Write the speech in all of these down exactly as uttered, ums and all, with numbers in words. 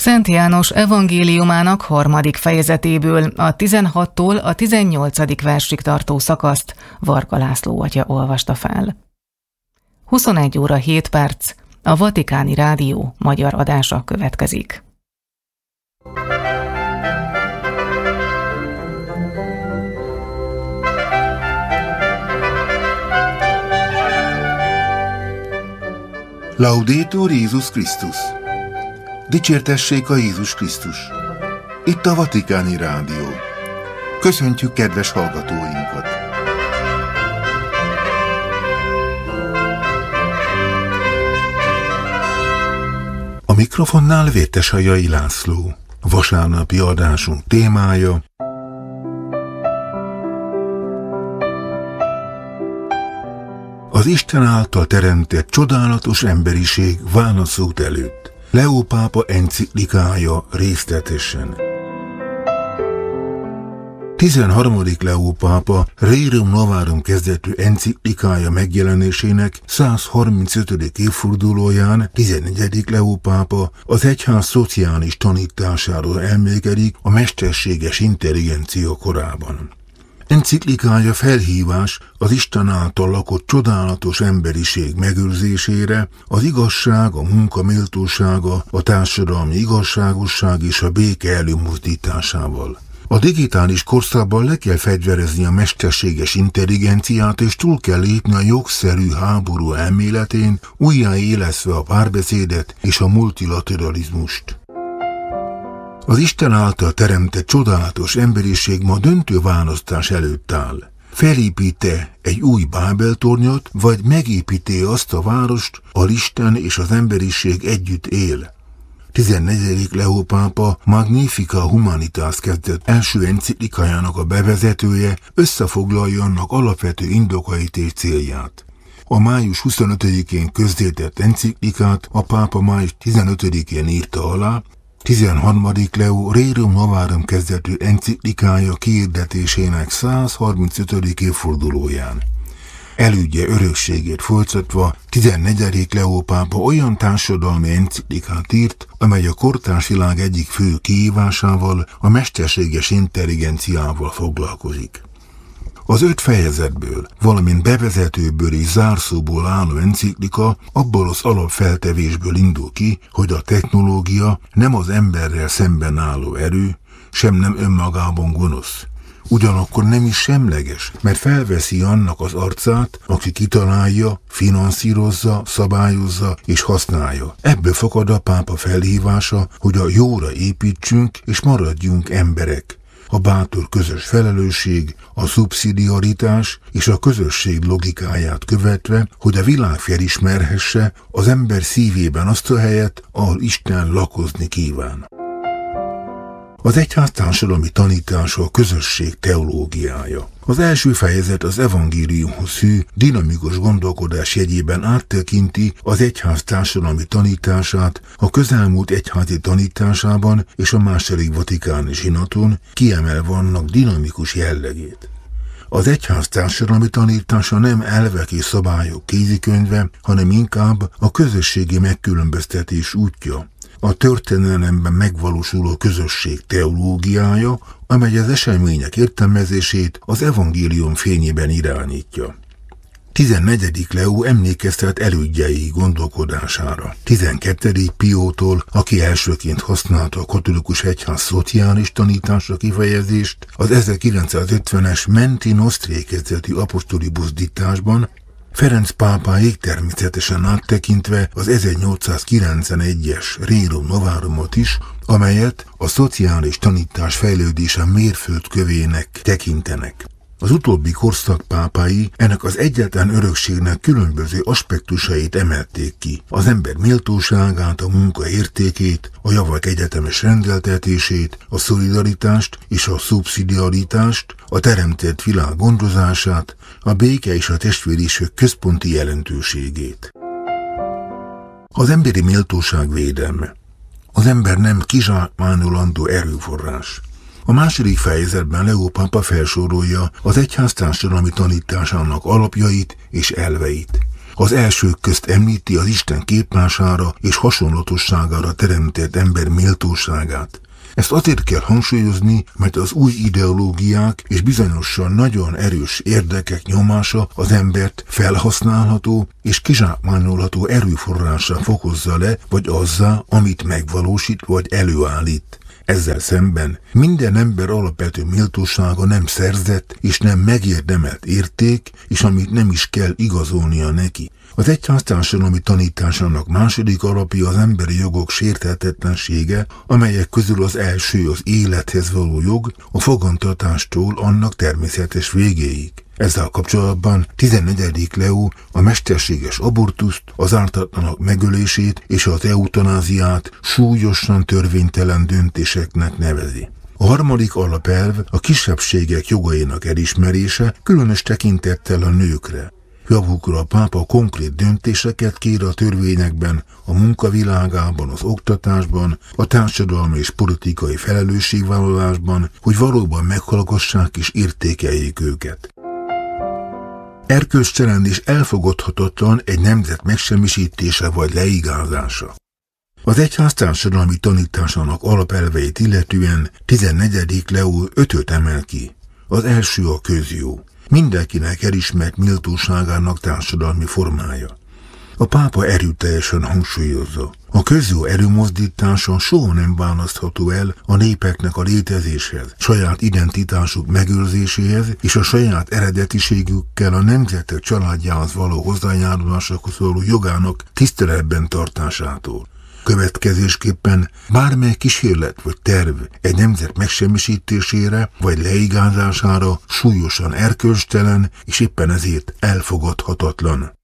Szent János evangéliumának harmadik fejezetéből a tizenhattól a tizennyolcadik versig tartó szakaszt Varga László atya olvasta fel. huszonegy óra hét perc, a Vatikáni Rádió magyar adása következik. Laudetur Jézus Krisztus! Dicsértessék a Jézus Krisztus! Itt a Vatikáni Rádió. Köszöntjük kedves hallgatóinkat! A mikrofonnál Vértesajai László. Vasárnapi adásunk témája: az Isten által teremtett csodálatos emberiség válaszút előtt. Leó pápa enciklikája részletesen. tizenharmadik Leó pápa Rerum Novarum kezdetű enciklikája megjelenésének száz harmincötödik évfordulóján tizennegyedik Leó pápa az egyház szociális tanításáról elmélkedik a mesterséges intelligencia korában. Enciklikája felhívás az Isten által lakott csodálatos emberiség megőrzésére, az igazság, a munka méltósága, a társadalmi igazságosság és a béke előmozdításával. A digitális korszakban le kell fegyverezni a mesterséges intelligenciát, és túl kell lépni a jogszerű háború elméletén, újjáélesztve a párbeszédet és a multilateralizmust. Az Isten által teremtett csodálatos emberiség ma döntő választás előtt áll. Felépít-e egy új Bábel-tornyot, vagy megépíti azt a várost, ahol Isten és az emberiség együtt él? tizennegyedik Leó pápa Magnificat Humanitas kezdett első enciklikájának a bevezetője összefoglalja annak alapvető indokait és célját. A május huszonötödikén közzétett enciklikát a pápa május tizenötödikén írta alá, tizenharmadik Leó Rerum Novarum kezdetű enciklikája kiirdetésének száz harmincötödik évfordulóján. Elődje örökségét folytatva tizennegyedik Leó pápa olyan társadalmi enciklikát írt, amely a kortárs világ egyik fő kihívásával, a mesterséges intelligenciával foglalkozik. Az öt fejezetből, valamint bevezetőből és zárszóból álló enciklika abból az alapfeltevésből indul ki, hogy a technológia nem az emberrel szemben álló erő, sem nem önmagában gonosz. Ugyanakkor nem is semleges, mert felveszi annak az arcát, aki kitalálja, finanszírozza, szabályozza és használja. Ebből fakad a pápa felhívása, hogy a jóra építsünk és maradjunk emberek. A bátor közös felelősség, a szubszidiaritás és a közösség logikáját követve, hogy a világ felismerhesse az ember szívében azt a helyet, ahol Isten lakozni kíván. Az egyház társadalmi tanítása a közösség teológiája. Az első fejezet az evangéliumhoz hű, dinamikus gondolkodás jegyében áttekinti az egyház társadalmi tanítását a közelmúlt egyházi tanításában és a második vatikáni zsinaton, kiemelve annak dinamikus jellegét. Az egyház társadalmi tanítása nem elvek és szabályok kézikönyve, hanem inkább a közösségi megkülönböztetés útja, a történelemben megvalósuló közösség teológiája, amely az események értelmezését az evangélium fényében irányítja. tizennegyedik Leó emlékeztet elődjei gondolkodására. tizenkettedik Piótól, aki elsőként használta a katolikus egyház szociális tanítása kifejezést, az ezerkilencszázötvenes Menti Nostri kezdetű apostoli buzdításban, Ferenc pápáig természetesen áttekintve az ezernyolcszázkilencvenegyes Rerum Novarumot is, amelyet a szociális tanítás fejlődése mérföldkövének tekintenek. Az utóbbi korszak pápái ennek az egyetlen örökségnek különböző aspektusait emelték ki. Az ember méltóságát, a munka értékét, a javak egyetemes rendeltetését, a szolidaritást és a szubszidiaritást, a teremtett világ gondozását, a béke és a testvériség központi jelentőségét. Az emberi méltóság védelme. Az ember nem kizsákmányolandó erőforrás. A második fejezetben Leó pápa felsorolja az egyház társadalmi tanításának alapjait és elveit. Az elsők közt említi az Isten képmására és hasonlatosságára teremtett ember méltóságát. Ezt azért kell hangsúlyozni, mert az új ideológiák és bizonyosan nagyon erős érdekek nyomása az embert felhasználható és kizsákmányolható erőforrássá fokozza le, vagy azzá, amit megvalósít vagy előállít. Ezzel szemben minden ember alapvető méltósága nem szerzett és nem megérdemelt érték, és amit nem is kell igazolnia neki. Az egyház társadalmi tanításának második alapja az emberi jogok sérthetetlensége, amelyek közül az első az élethez való jog, a fogantatástól annak természetes végéig. Ezzel kapcsolatban tizennegyedik Leó a mesterséges abortuszt, az ártatlanok megölését és az eutanáziát súlyosan törvénytelen döntéseknek nevezi. A harmadik alapelv a kisebbségek jogainak elismerése, különös tekintettel a nőkre. Javukra a pápa konkrét döntéseket kér a törvényekben, a munkavilágában, az oktatásban, a társadalmi és politikai felelősségvállalásban, hogy valóban meghallgassák és értékeljék őket. Erkölcstelen és elfogadhatatlan egy nemzet megsemmisítése vagy leigázása. Az egyház társadalmi tanításának alapelveit illetően tizennegyedik Leó ötöt emel ki. Az első a közjó. Mindenkinek elismert méltóságának társadalmi formája. A pápa erőteljesen hangsúlyozza, a közjó előmozdítása soha nem választható el a népeknek a létezéshez, saját identitásuk megőrzéséhez és a saját eredetiségükkel a nemzetek családjához való hozzájárulásokhoz való jogának tiszteletben tartásától. Következésképpen bármely kísérlet vagy terv egy nemzet megsemmisítésére vagy leigázására súlyosan erkölcstelen és éppen ezért elfogadhatatlan.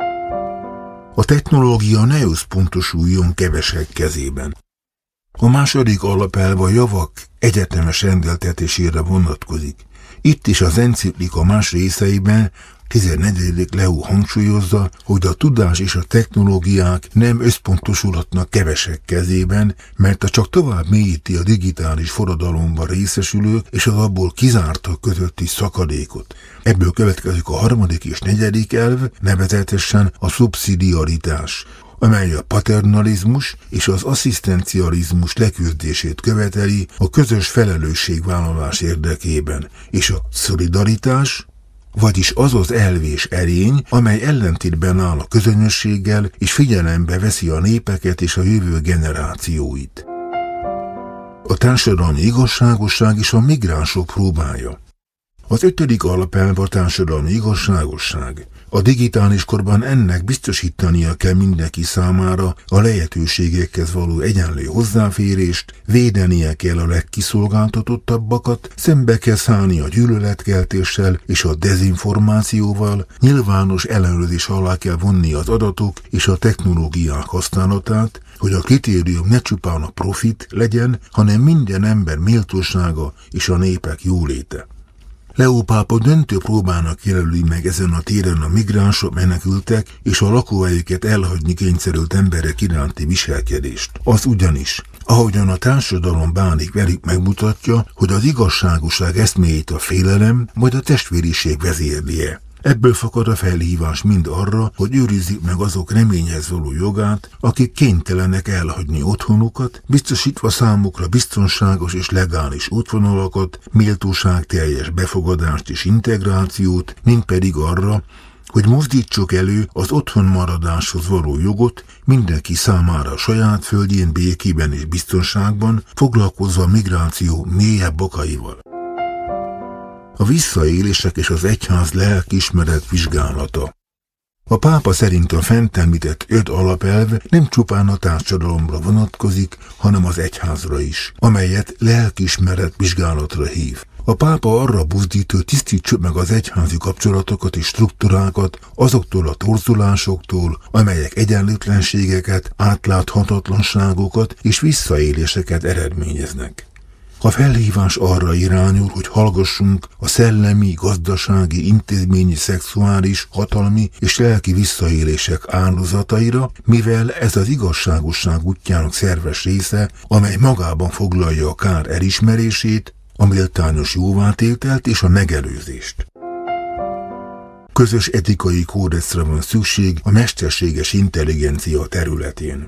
A technológia ne összpontosuljon kevesek kezében. A második alapelv a javak egyetemes rendeltetésére vonatkozik. Itt is az enciklika más részeiben tizennegyedik Leó hangsúlyozza, hogy a tudás és a technológiák nem összpontosulhatnak kevesek kezében, mert a csak tovább mélyíti a digitális forradalomban részesülők és az abból kizártak közötti szakadékot. Ebből következik a harmadik és negyedik elv, nevezetesen a szubszidiaritás, amely a paternalizmus és az asszisztencializmus leküzdését követeli a közös felelősségvállalás érdekében, és a szolidaritás, vagyis az az elv és erény, amely ellentétben áll a közönösséggel és figyelembe veszi a népeket és a jövő generációit. A társadalmi igazságosság és a migránsok próbája. Az ötödik alapelv a társadalmi igazságosság. A digitális korban ennek biztosítania kell mindenki számára a lehetőségekhez való egyenlő hozzáférést, védenie kell a legkiszolgáltatottabbakat, szembe kell szállni a gyűlöletkeltéssel és a dezinformációval, nyilvános ellenőrzés alá kell vonni az adatok és a technológiák használatát, hogy a kritérium ne csupán a profit legyen, hanem minden ember méltósága és a népek jóléte. Leó pápa döntő próbának jelöli meg ezen a téren a migránsok, menekültek és a lakóhelyüket elhagyni kényszerült emberek iránti viselkedést. Az ugyanis, ahogyan a társadalom bánik velük, megmutatja, hogy az igazságosság eszméjét a félelem vagy a testvériség vezérlie. Ebből fakad a felhívás mind arra, hogy őrizzük meg azok reményhez való jogát, akik kénytelenek elhagyni otthonukat, biztosítva számukra biztonságos és legális útvonalakat, méltóságteljes befogadást és integrációt, mind pedig arra, hogy mozdítsuk elő az otthonmaradáshoz való jogot mindenki számára a saját földjén békében és biztonságban, foglalkozva a migráció mélyebb okaival. A visszaélések és az egyház lelkiismeret vizsgálata. A pápa szerint a fent említett öt alapelv nem csupán a társadalomra vonatkozik, hanem az egyházra is, amelyet lelkiismeret vizsgálatra hív. A pápa arra buzdít, hogy tisztítsuk meg az egyházi kapcsolatokat és struktúrákat azoktól a torzulásoktól, amelyek egyenlőtlenségeket, átláthatatlanságokat és visszaéléseket eredményeznek. A felhívás arra irányul, hogy hallgassunk a szellemi, gazdasági, intézményi, szexuális, hatalmi és lelki visszaélések áldozataira, mivel ez az igazságosság útjának szerves része, amely magában foglalja a kár elismerését, a méltányos jóvátételt és a megelőzést. Közös etikai kódexre van szükség a mesterséges intelligencia területén.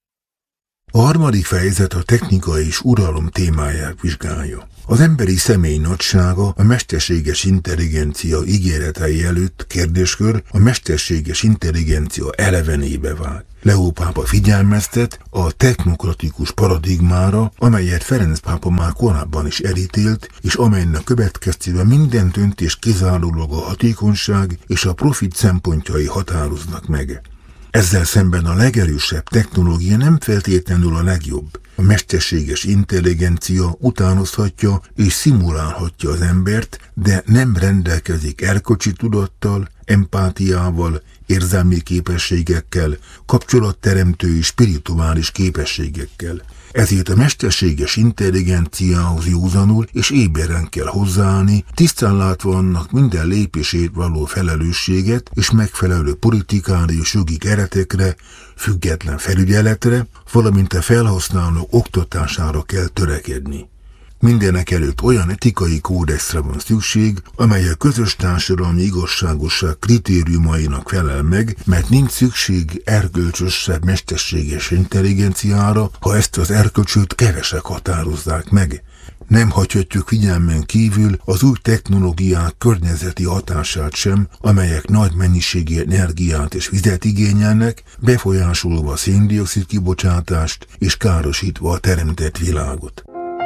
A harmadik fejezet a technika és uralom témáját vizsgálja. Az emberi személy nagysága a mesterséges intelligencia ígéretei előtt kérdéskör a mesterséges intelligencia elevenébe vág. Leó pápa figyelmeztet a technokratikus paradigmára, amelyet Ferenc pápa már korábban is elítélt, és amelynek következtében minden döntés kizárólag a hatékonyság és a profit szempontjai határoznak meg. Ezzel szemben a legerősebb technológia nem feltétlenül a legjobb. A mesterséges intelligencia utánozhatja és szimulálhatja az embert, de nem rendelkezik erkölcsi tudattal, empátiával, érzelmi képességekkel, kapcsolatteremtő és spirituális képességekkel. Ezért a mesterséges intelligenciához józanul és éberen kell hozzáállni, tisztán látva annak minden lépését való felelősséget és megfelelő politikális jogi keretekre, független felügyeletre, valamint a felhasználók oktatására kell törekedni. Mindenek előtt olyan etikai kódexre van szükség, amely a közös társadalmi igazságosság kritériumainak felel meg, mert nincs szükség erkölcsösebb mesterséges intelligenciára, ha ezt az erkölcsöt kevesek határozzák meg. Nem hagyhatjuk figyelmen kívül az új technológiák környezeti hatását sem, amelyek nagy mennyiségű energiát és vizet igényelnek, befolyásolva a szén-dioxid kibocsátást és károsítva a teremtett világot.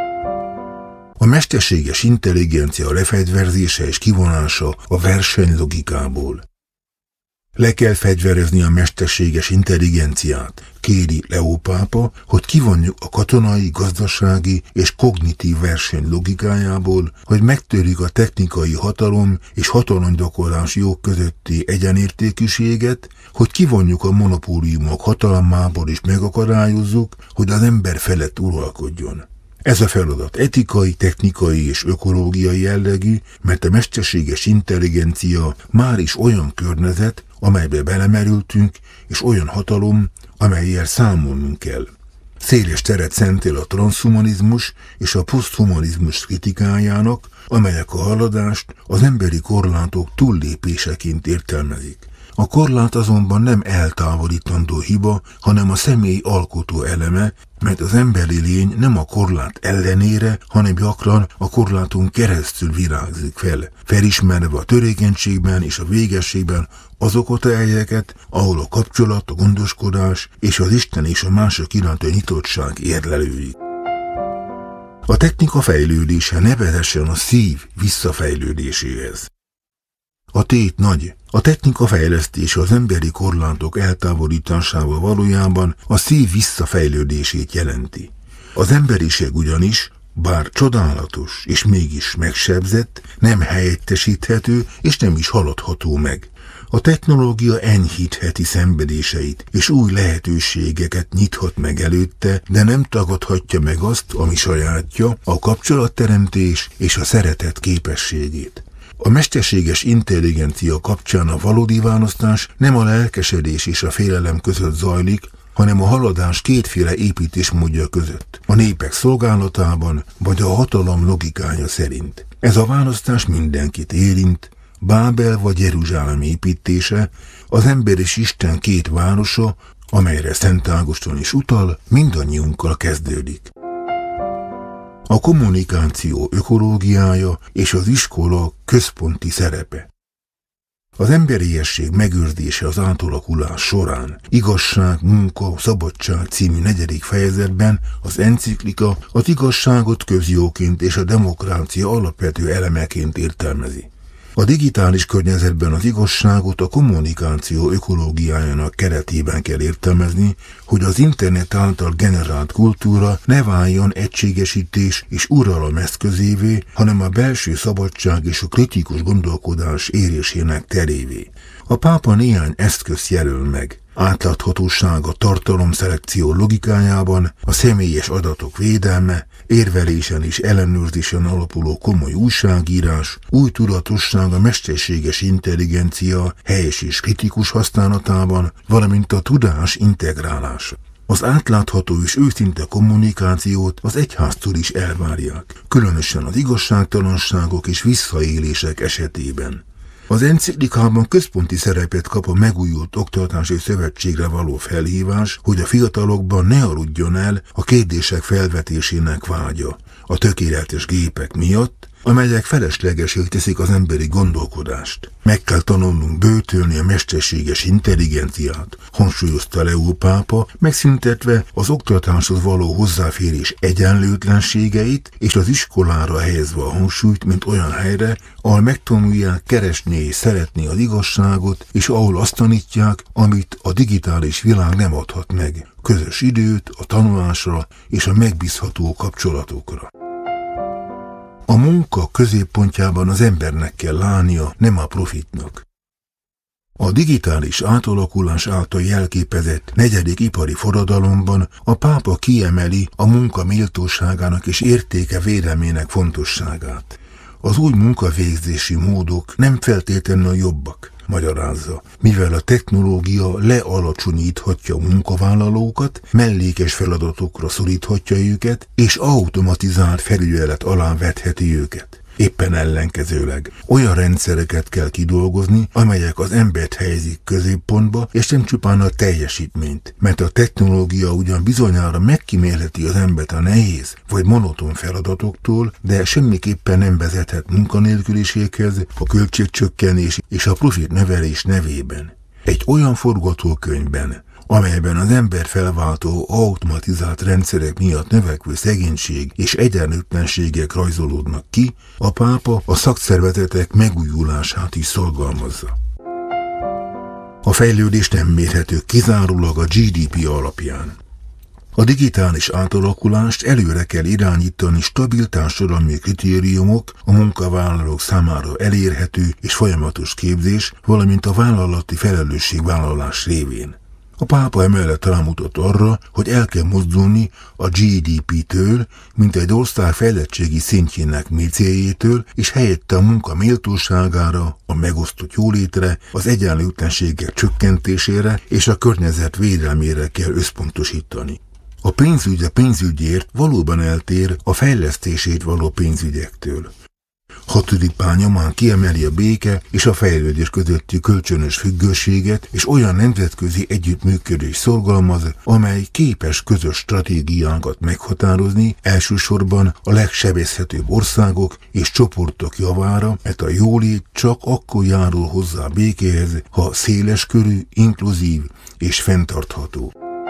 A mesterséges intelligencia lefegyverzése és kivonása a versenylogikából. Le kell fegyverezni a mesterséges intelligenciát, kéri Leó pápa, hogy kivonjuk a katonai, gazdasági és kognitív verseny logikájából, hogy megtörjük a technikai hatalom és hatalomgyakorlás jog közötti egyenértékűséget, hogy kivonjuk a monopóliumok hatalmából és megakadályozzuk, hogy az ember felett uralkodjon. Ez a feladat etikai, technikai és ökológiai jellegű, mert a mesterséges intelligencia már is olyan környezet, amelybe belemerültünk, és olyan hatalom, amellyel számolnunk kell. Széles teret szentel a transhumanizmus és a poszthumanizmus kritikájának, amelyek a haladást az emberi korlátok túllépéseként értelmezik. A korlát azonban nem eltávolítandó hiba, hanem a személy alkotó eleme, mert az emberi lény nem a korlát ellenére, hanem gyakran a korláton keresztül virágzik fel, felismerve a törékenységben és a végességben azokat a helyeket, ahol a kapcsolat, a gondoskodás és az Isten és a mások iránti nyitottság érlelődik. A technika fejlődése ne vezessen a szív visszafejlődéséhez. A tét nagy. A technika fejlesztése az emberi korlátok eltávolításával valójában a szív visszafejlődését jelenti. Az emberiség ugyanis, bár csodálatos és mégis megsebzett, nem helyettesíthető és nem is haladható meg. A technológia enyhítheti szenvedéseit és új lehetőségeket nyithat meg előtte, de nem tagadhatja meg azt, ami sajátja, a kapcsolatteremtés és a szeretet képességét. A mesterséges intelligencia kapcsán a valódi választás nem a lelkesedés és a félelem között zajlik, hanem a haladás kétféle építésmódja között, a népek szolgálatában vagy a hatalom logikája szerint. Ez a választás mindenkit érint, Bábel vagy Jeruzsálem építése, az ember és Isten két városa, amelyre Szent Ágoston is utal, mindannyiunkkal kezdődik. A kommunikáció ökológiája és az iskola központi szerepe. Az emberiesség megőrzése az átalakulás során. Igazság, munka, szabadság című negyedik fejezetben az enciklika az igazságot közjóként és a demokrácia alapvető elemeként értelmezi. A digitális környezetben az igazságot a kommunikáció ökológiájának keretében kell értelmezni, hogy az internet által generált kultúra ne váljon egységesítés és uralom eszközévé, hanem a belső szabadság és a kritikus gondolkodás érésének terévé. A pápa néhány eszközt jelöl meg. Átláthatóság a tartalomszelekció logikájában, a személyes adatok védelme, érvelésen és ellenőrzésen alapuló komoly újságírás, új tudatosság a mesterséges intelligencia helyes és kritikus használatában, valamint a tudás integrálása. Az átlátható és őszinte kommunikációt az egyháztól is elvárják, különösen az igazságtalanságok és visszaélések esetében. Az enciklikában központi szerepet kap a megújult oktatási szövetségre való felhívás, hogy a fiatalokban ne aludjon el a kérdések felvetésének vágya a tökéletes gépek miatt, amelyek feleslegesé teszik az emberi gondolkodást. Meg kell tanulnunk böjtölni a mesterséges intelligenciát, hangsúlyozta Leó pápa, megszüntetve az oktatáshoz való hozzáférés egyenlőtlenségeit, és az iskolára helyezve a hangsúlyt, mint olyan helyre, ahol megtanulják keresni és szeretni az igazságot, és ahol azt tanítják, amit a digitális világ nem adhat meg, közös időt a tanulásra és a megbízható kapcsolatokra. A munka középpontjában az embernek kell állnia, nem a profitnak. A digitális átalakulás által jelképezett negyedik ipari forradalomban a pápa kiemeli a munka méltóságának és értéke védelmének fontosságát. Az új munkavégzési módok nem feltétlenül jobbak, magyarázza, mivel a technológia lealacsonyíthatja a munkavállalókat, mellékes feladatokra szoríthatja őket, és automatizált felügyelet alá vetheti őket. Éppen ellenkezőleg olyan rendszereket kell kidolgozni, amelyek az embert helyezik középpontba, és nem csupán a teljesítményt, mert a technológia ugyan bizonyára megkímélheti az embert a nehéz vagy monoton feladatoktól, de semmiképpen nem vezethet munkanélküliséghez, a költségcsökkenés és a profit növelés nevében. Egy olyan forgatókönyvben, amelyben az ember felváltó automatizált rendszerek miatt növekvő szegénység és egyenlőtlenségek rajzolódnak ki, a pápa a szakszervezetek megújulását is szorgalmazza. A fejlődés nem mérhető kizárólag a gé dé pé alapján. A digitális átalakulást előre kell irányítani stabil társadalmi kritériumok, a munkavállalók számára elérhető és folyamatos képzés, valamint a vállalati felelősségvállalás révén. A pápa emellett rámutat arra, hogy el kell mozdulni a gé dé pé-től, mint egy ország fejlettségi szintjének mércéjétől, és helyette a munka méltóságára, a megosztott jólétre, az egyenlőtlenségek csökkentésére és a környezet védelmére kell összpontosítani. A pénzügy a pénzügyért valóban eltér a fejlesztését való pénzügyektől. Hatodik Pál nyomán kiemeli a béke és a fejlődés közötti kölcsönös függőséget, és olyan nemzetközi együttműködés szorgalmaz, amely képes közös stratégiánkat meghatározni, elsősorban a legsebezhetőbb országok és csoportok javára, mert a jólét csak akkor járul hozzá a békéhez, ha széleskörű, inkluzív és fenntartható.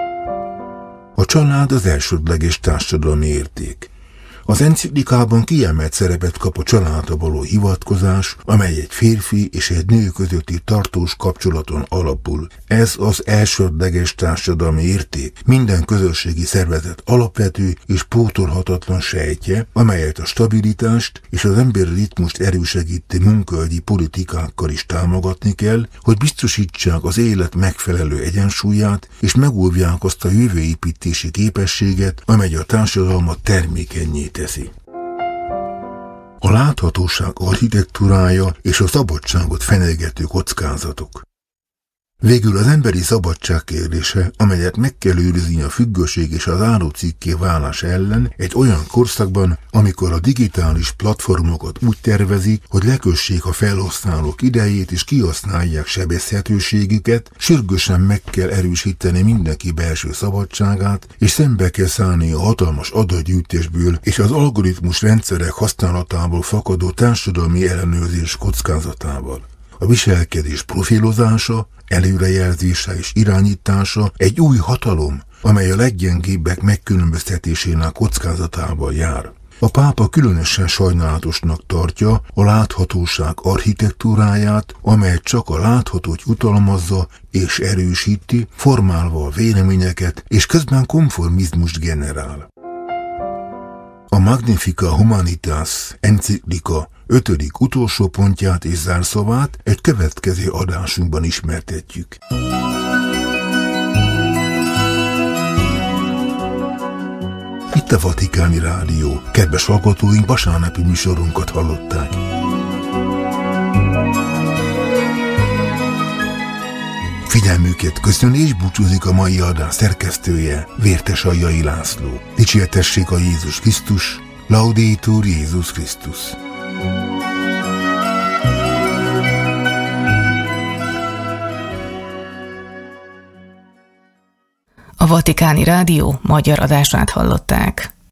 A család az elsődleges társadalmi érték. Az enciklikában kiemelt szerepet kap a családra való hivatkozás, amely egy férfi és egy nő közötti tartós kapcsolaton alapul. Ez az elsődleges társadalmi érték, minden közösségi szervezet alapvető és pótolhatatlan sejtje, amelyet a stabilitást és az emberi ritmust erősegítő munkaügyi politikákkal is támogatni kell, hogy biztosítsák az élet megfelelő egyensúlyát, és megóvják azt a jövőépítési képességet, amely a társadalmat termékennyé teszi. A láthatóság architektúrája és a szabadságot fenyegető kockázatok. Végül az emberi szabadság kérdése, amelyet meg kell őrizni a függőség és az árucikké válás ellen egy olyan korszakban, amikor a digitális platformokat úgy tervezik, hogy lekössék a felhasználók idejét és kihasználják sebezhetőségüket, sürgősen meg kell erősíteni mindenki belső szabadságát, és szembe kell szállni a hatalmas adatgyűjtésből és az algoritmus rendszerek használatából fakadó társadalmi ellenőrzés kockázatával. A viselkedés profilozása, előrejelzése és irányítása egy új hatalom, amely a leggyengébbek megkülönböztetésének kockázatával jár. A pápa különösen sajnálatosnak tartja a láthatóság architektúráját, amely csak a láthatót jutalmazza és erősíti, formálva a véleményeket, és közben konformizmust generál. A Magnificat Humanitas enciklika ötödik utolsó pontját és zárszavát egy következő adásunkban ismertetjük. Itt a Vatikáni Rádió. Kedves hallgatóink, vasárnapi műsorunkat hallották. Figyelmüket köszöni és búcsúzik a mai adás szerkesztője, Vértes Aljai László. Dicsértessék a Jézus Krisztus, Laudetur Jézus Krisztus. Vatikáni Rádió magyar adását hallották.